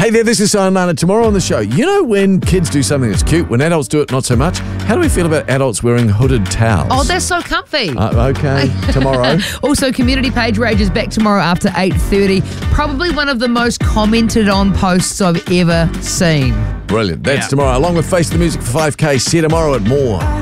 Hey there, this is Sayonara. Tomorrow on the show, you know when kids do something that's cute, when adults do it not so much? How do we feel about adults wearing hooded towels? Oh, they're so comfy. Okay, tomorrow. Also, Community Page Rage is back tomorrow after 8:30. Probably one of the most commented on posts I've ever seen. Brilliant. That's tomorrow, along with Face the Music for 5K. See you tomorrow at More.